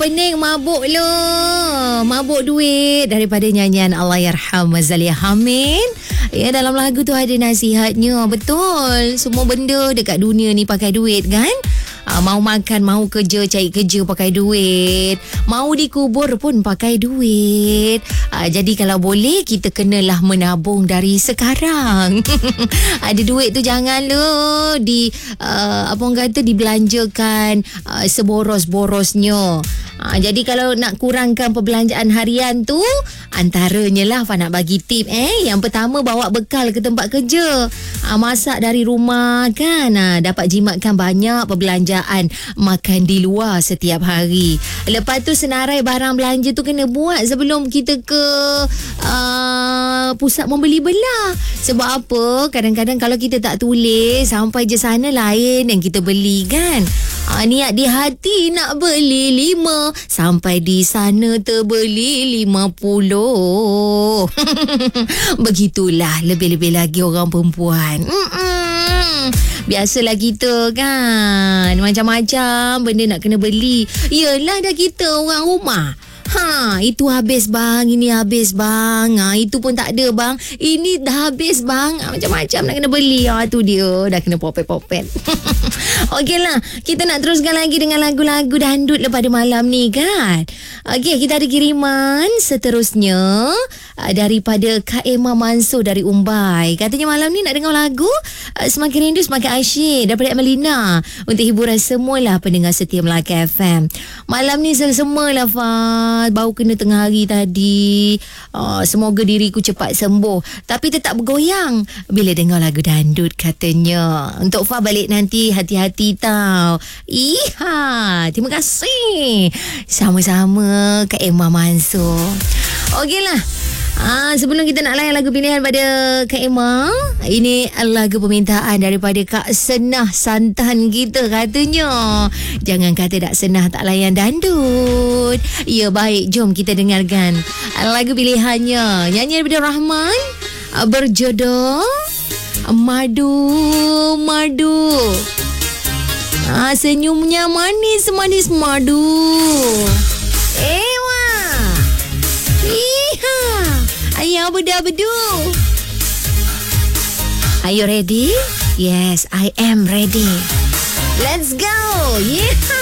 pening mabuk lo. Mabuk duit daripada nyanyian Allahyarham Zalia Hamid. Ya, dalam lagu tu ada nasihatnya. Betul. Semua benda dekat dunia ni pakai duit kan? Mau makan, mau kerja, cari kerja pakai duit. Mau dikubur pun pakai duit. Jadi kalau boleh kita kenalah menabung dari sekarang. Ada duit tu jangan lo apa orang kata dibelanjakan seboros-borosnya. Jadi kalau nak kurangkan perbelanjaan harian tu, antaranya lah Fa nak bagi tip Yang pertama, bawa bekal ke tempat kerja. Masak dari rumah kan. Dapat jimatkan banyak perbelanjaan makan di luar setiap hari. Lepas tu senarai barang belanja tu kena buat sebelum kita ke pusat membeli belah. Sebab apa? Kadang-kadang kalau kita tak tulis, sampai je sana lain yang kita beli kan. Niat di hati nak beli 5, sampai di sana terbeli 50. Begitulah, lebih-lebih lagi orang perempuan. Biasalah kita kan, macam-macam benda nak kena beli. Yelah dah kita orang rumah. Itu habis bang, ini habis bang. Itu pun tak ada bang, ini dah habis bang. Macam-macam nak kena beli. Tu dia, dah kena popet-popet. Okeylah, kita nak teruskan lagi dengan lagu-lagu dandut pada malam ni kan. Okey, kita ada kiriman seterusnya daripada Kak Emma Mansur dari Umbai. Katanya malam ni nak dengar lagu Semakin Rindu Semakin Asyik daripada Melina, untuk hiburan semualah pendengar setia Melaka FM. Malam ni semualah Fah, baru kena tengah hari tadi. Semoga diriku cepat sembuh, tapi tetap bergoyang bila dengar lagu dandut katanya. Untuk Fah balik nanti hati-hati tau. Terima kasih. Sama-sama Kak Emma Mansur. Okeylah. Sebelum kita nak layan lagu pilihan pada Kak Emma, ini lagu permintaan daripada Kak Senah Santan kita katanya. Jangan kata tak senah tak layan dandut. Ya baik, jom kita dengarkan lagu pilihannya. Nyanyian daripada Rahman, berjodoh Madu Madu. Senyumnya manis-manis madu. Ayah bedu. Are you ready? Yes, I am ready. Let's go. Yeah.